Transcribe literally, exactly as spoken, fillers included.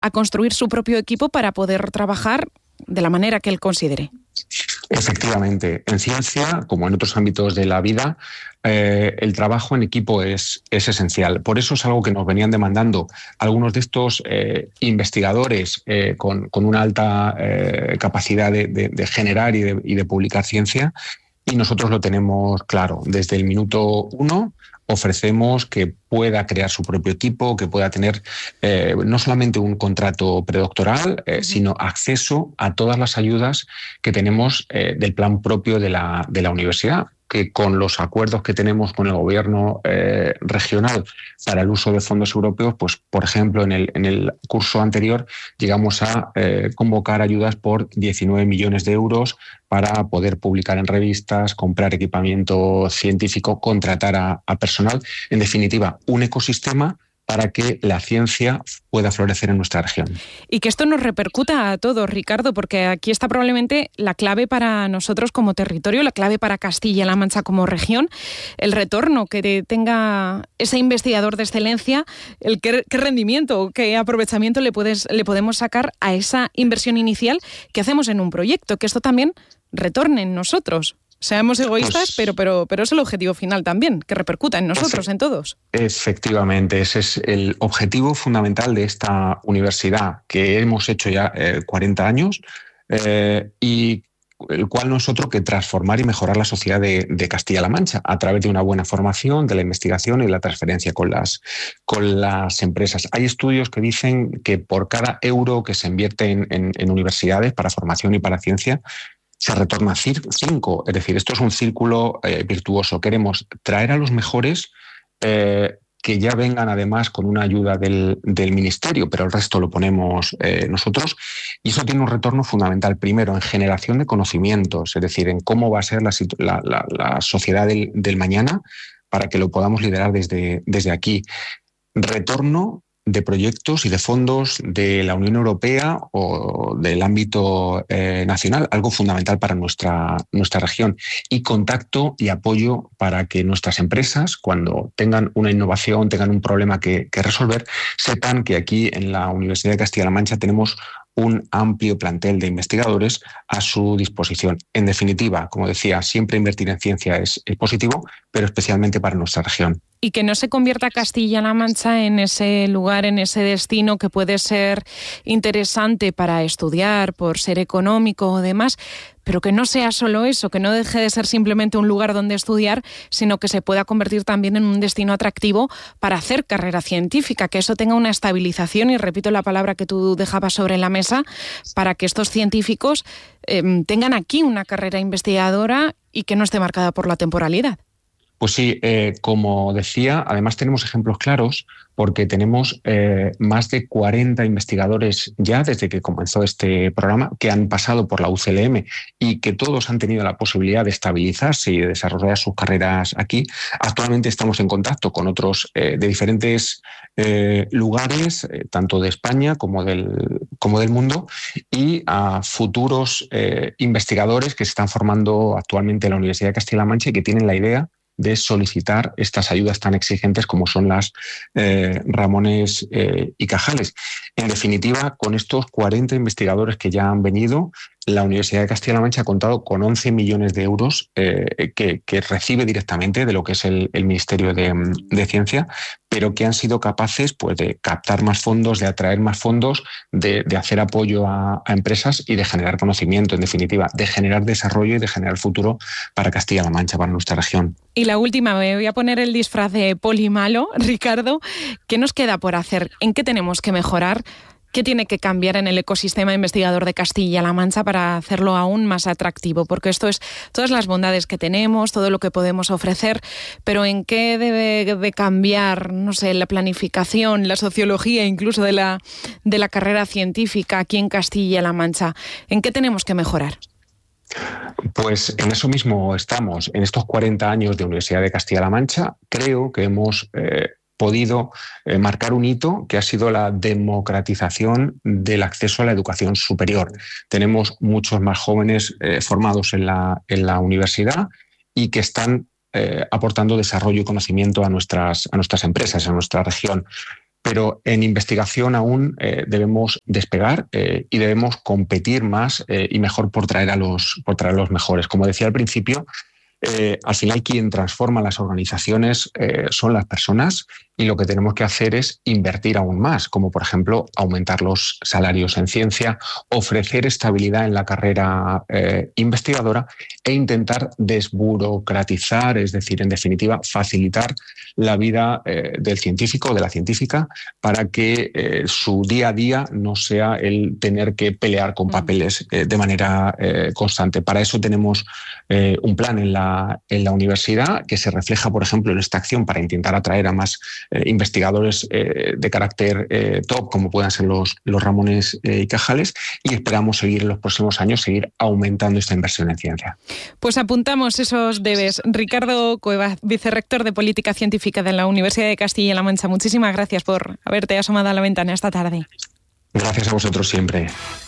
a construir su propio equipo para poder trabajar de la manera que él considere. Efectivamente, en ciencia, como en otros ámbitos de la vida, eh, el trabajo en equipo es, es esencial. Por eso es algo que nos venían demandando algunos de estos eh, investigadores eh, con, con una alta eh, capacidad de, de, de generar y de, y de publicar ciencia, y nosotros lo tenemos claro. Desde el minuto uno ofrecemos que pueda crear su propio equipo, que pueda tener eh, no solamente un contrato predoctoral, eh, sino acceso a todas las ayudas que tenemos eh, del plan propio de la, de la universidad, que con los acuerdos que tenemos con el gobierno eh, regional para el uso de fondos europeos, pues por ejemplo en el, en el curso anterior llegamos a eh, convocar ayudas por diecinueve millones de euros para poder publicar en revistas, comprar equipamiento científico, contratar a, a personal. En definitiva, un ecosistema para que la ciencia pueda florecer en nuestra región. Y que esto nos repercuta a todos, Ricardo, porque aquí está probablemente la clave para nosotros como territorio, la clave para Castilla-La Mancha como región, el retorno que tenga ese investigador de excelencia, el qué, qué rendimiento, qué aprovechamiento le, puedes, le podemos sacar a esa inversión inicial que hacemos en un proyecto, que esto también retorne en nosotros. Seamos egoístas, pues, pero, pero, pero es el objetivo final también, que repercuta en nosotros, en todos. Efectivamente, ese es el objetivo fundamental de esta universidad, que hemos hecho ya eh, cuarenta años eh, y el cual no es otro que transformar y mejorar la sociedad de, de Castilla-La Mancha a través de una buena formación, de la investigación y la transferencia con las, con las empresas. Hay estudios que dicen que por cada euro que se invierte en, en, en universidades para formación y para ciencia, se retorna cinco. Es decir, esto es un círculo eh, virtuoso. Queremos traer a los mejores eh, que ya vengan además con una ayuda del, del ministerio, pero el resto lo ponemos eh, nosotros. Y eso tiene un retorno fundamental, primero, en generación de conocimientos, es decir, en cómo va a ser la, la, la, la sociedad del, del mañana para que lo podamos liderar desde, desde aquí. Retorno de proyectos y de fondos de la Unión Europea o del ámbito eh, nacional, algo fundamental para nuestra, nuestra región, y contacto y apoyo para que nuestras empresas, cuando tengan una innovación, tengan un problema que, que resolver, sepan que aquí en la Universidad de Castilla-La Mancha tenemos un amplio plantel de investigadores a su disposición. En definitiva, como decía, siempre invertir en ciencia es, es positivo, pero especialmente para nuestra región. Y que no se convierta Castilla-La Mancha en ese lugar, en ese destino que puede ser interesante para estudiar, por ser económico o demás, pero que no sea solo eso, que no deje de ser simplemente un lugar donde estudiar, sino que se pueda convertir también en un destino atractivo para hacer carrera científica, que eso tenga una estabilización, y repito la palabra que tú dejabas sobre la mesa, para que estos científicos eh, tengan aquí una carrera investigadora y que no esté marcada por la temporalidad. Pues sí, eh, como decía, además tenemos ejemplos claros porque tenemos eh, más de cuarenta investigadores ya desde que comenzó este programa que han pasado por la U C L M y que todos han tenido la posibilidad de estabilizarse y de desarrollar sus carreras aquí. Actualmente estamos en contacto con otros eh, de diferentes eh, lugares, eh, tanto de España como del, como del mundo, y a futuros eh, investigadores que se están formando actualmente en la Universidad de Castilla-La Mancha y que tienen la idea de solicitar estas ayudas tan exigentes como son las eh, Ramones eh, y Cajales. En definitiva, con estos cuarenta investigadores que ya han venido, la Universidad de Castilla-La Mancha ha contado con once millones de euros eh, que, que recibe directamente de lo que es el, el Ministerio de, de Ciencia, pero que han sido capaces pues, de captar más fondos, de atraer más fondos, de, de hacer apoyo a, a empresas y de generar conocimiento, en definitiva, de generar desarrollo y de generar futuro para Castilla-La Mancha, para nuestra región. Y la última, me voy a poner el disfraz de poli malo, Ricardo. ¿Qué nos queda por hacer? ¿En qué tenemos que mejorar? ¿Qué tiene que cambiar en el ecosistema investigador de Castilla-La Mancha para hacerlo aún más atractivo? Porque esto es todas las bondades que tenemos, todo lo que podemos ofrecer, pero ¿en qué debe de cambiar, no sé, la planificación, la sociología incluso de la, de la carrera científica aquí en Castilla-La Mancha? ¿En qué tenemos que mejorar? Pues en eso mismo estamos. En estos cuarenta años de Universidad de Castilla-La Mancha, creo que hemos eh, podido eh, marcar un hito que ha sido la democratización del acceso a la educación superior. Tenemos muchos más jóvenes eh, formados en la, en la universidad y que están eh, aportando desarrollo y conocimiento a nuestras, a nuestras empresas, a nuestra región. pero en investigación aún eh, debemos despegar eh, y debemos competir más eh, y mejor por traer a los, por traer a los mejores. Como decía al principio, eh, al final quien transforma las organizaciones eh, son las personas, y lo que tenemos que hacer es invertir aún más, como por ejemplo aumentar los salarios en ciencia, ofrecer estabilidad en la carrera eh, investigadora e intentar desburocratizar, es decir, en definitiva, facilitar la vida eh, del científico o de la científica para que eh, su día a día no sea el tener que pelear con papeles eh, de manera eh, constante. Para eso tenemos eh, un plan en la, en la universidad que se refleja, por ejemplo, en esta acción para intentar atraer a más eh, investigadores eh, de carácter eh, top, como puedan ser los, los Ramones eh, y Cajales, y esperamos seguir en los próximos años, seguir aumentando esta inversión en ciencia. Pues apuntamos esos debes. Ricardo Cuevas, vicerrector de Política Científica de la Universidad de Castilla-La Mancha, muchísimas gracias por haberte asomado a la ventana esta tarde. Gracias a vosotros siempre.